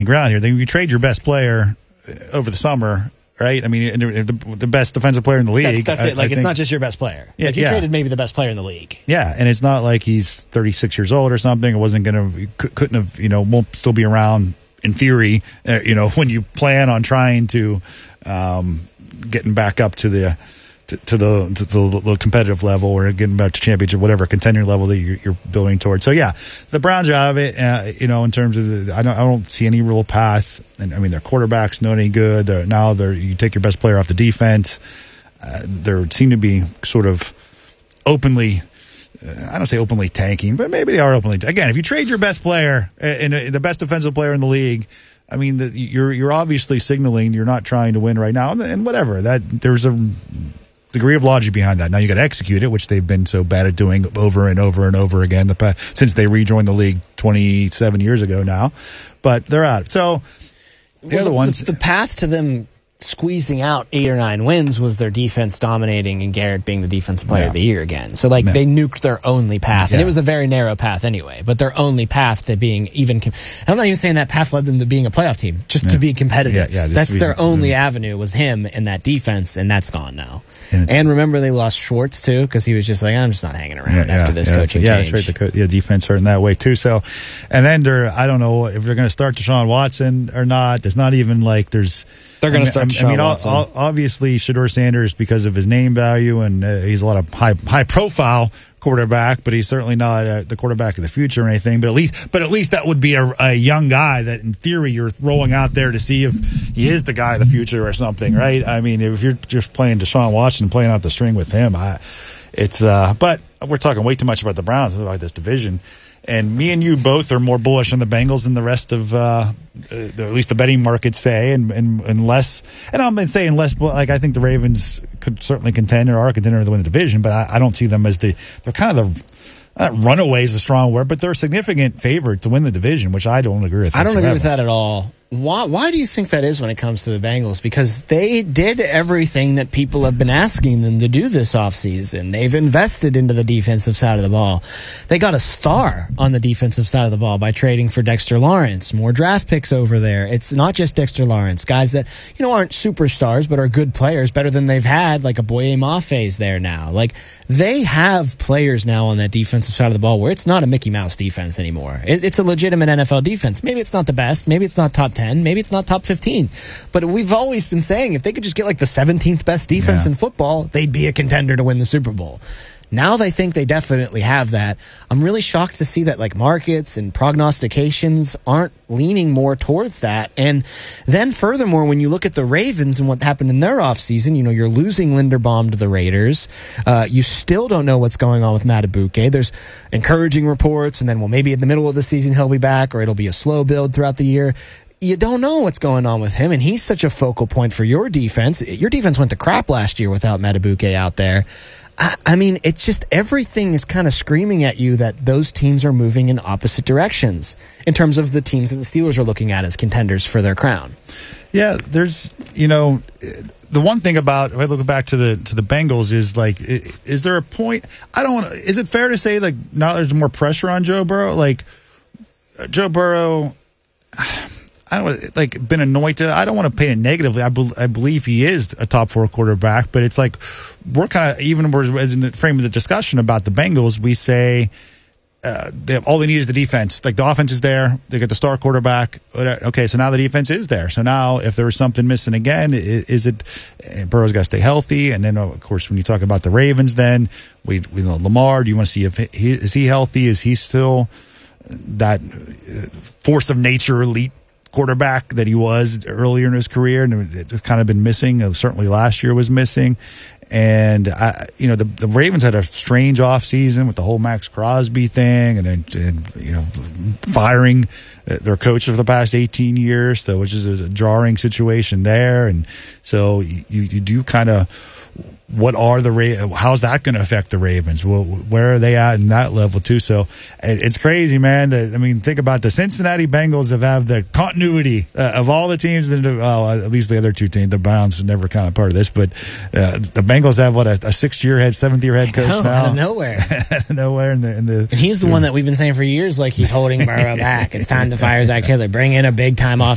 ground here. You trade your best player over the summer, right? I mean, the best defensive player in the league. That's it. It's not just your best player. Yeah, you traded maybe the best player in the league. Yeah, and it's not like he's 36 years old or something. It wasn't going to, couldn't have, won't still be around in theory, when you plan on trying to getting back up to the competitive level or getting back to championship, whatever contender level that you're building towards. So yeah, the Browns are out of it. In terms of I don't see any real path. And I mean, their quarterback's not any good. You take your best player off the defense. There seem to be sort of openly. I don't say openly tanking, but maybe they are openly. Again, if you trade your best player and the best defensive player in the league, I mean, you're obviously signaling you're not trying to win right now, and whatever. That there's a degree of logic behind that. Now you got to execute it, which they've been so bad at doing over and over and over again since they rejoined the league 27 years ago now. But they're out. So the other ones, the path to them squeezing out 8 or 9 wins was their defense dominating and Garrett being the defensive player of the year again. So they nuked their only path, and it was a very narrow path anyway. But their only path to being I'm not even saying that path led them to being a playoff team, just to be competitive. That's their only avenue was him and that defense, and that's gone now. And remember, they lost Schwartz too because he was just like, I'm just not hanging around after this coaching change. Yeah, that's right. Defense hurt in that way too. So, and then I don't know if they're going to start Deshaun Watson or not. It's not even like there's. They're going to start Deshaun Watson. Obviously, Shedeur Sanders, because of his name value, and he's a lot of high-profile quarterback, but he's certainly not the quarterback of the future or anything. But at least that would be a young guy that, in theory, you're throwing out there to see if he is the guy of the future or something, right? I mean, if you're just playing Deshaun Watson, playing out the string with him, but we're talking way too much about the Browns, about this division. And me and you both are more bullish on the Bengals than the rest of, at least the betting markets say, and less. And I'm saying less. Like I think the Ravens could certainly contend or are a contender to win the division, but I don't see them as they're kind of the runaway is a strong word, but they're a significant favorite to win the division, which I don't agree with. I don't agree with that at all. Why do you think that is when it comes to the Bengals? Because they did everything that people have been asking them to do this offseason. They've invested into the defensive side of the ball. They got a star on the defensive side of the ball by trading for Dexter Lawrence. More draft picks over there. It's not just Dexter Lawrence. Guys that, aren't superstars but are good players, better than they've had, like a Boye Maffe's there now. Like, they have players now on that defensive side of the ball where it's not a Mickey Mouse defense anymore. It's a legitimate NFL defense. Maybe it's not the best. Maybe it's not top 10. Maybe it's not top 15. But we've always been saying if they could just get like the 17th best defense in football, they'd be a contender to win the Super Bowl. Now they think they definitely have that. I'm really shocked to see that like markets and prognostications aren't leaning more towards that. And then furthermore, when you look at the Ravens and what happened in their offseason, you're losing Linderbaum to the Raiders. You still don't know what's going on with Madubuike. There's encouraging reports, and then, maybe in the middle of the season he'll be back, or it'll be a slow build throughout the year. You don't know what's going on with him, and he's such a focal point for your defense. Your defense went to crap last year without Madubuike out there. I mean, it's just everything is kind of screaming at you that those teams are moving in opposite directions in terms of the teams that the Steelers are looking at as contenders for their crown. Yeah, there's, the one thing about, if I look back to the Bengals is like, is there a point? Is it fair to say like now there's more pressure on Joe Burrow? Like Joe Burrow, been anointed. I don't want to paint it negatively. I believe he is a top 4 quarterback, but it's like we're kind of in the frame of the discussion about the Bengals. We say all they need is the defense. Like the offense is there. They got the star quarterback. Okay, so now the defense is there. So now if there was something missing again, is it Burrow's got to stay healthy? And then of course when you talk about the Ravens, then we know Lamar. Do you want to see if is he healthy? Is he still that force of nature elite quarterback that he was earlier in his career, and it's kind of been missing. Certainly last year was missing. And the Ravens had a strange offseason with the whole Max Crosby thing, and then firing their coach of the past 18 years, so which is a jarring situation there. And so you do kind of, how's that going to affect the Ravens? Well, where are they at in that level too? So it's crazy, man. Think about the Cincinnati Bengals have the continuity of all the teams that at least the other two teams. The Browns are never kind of part of this, but the Bengals have a 7th-year head coach now out of nowhere. Out of nowhere. And he's the one that we've been saying for years, like he's holding Burrow back. It's time to fire Zach Taylor. Bring in a big time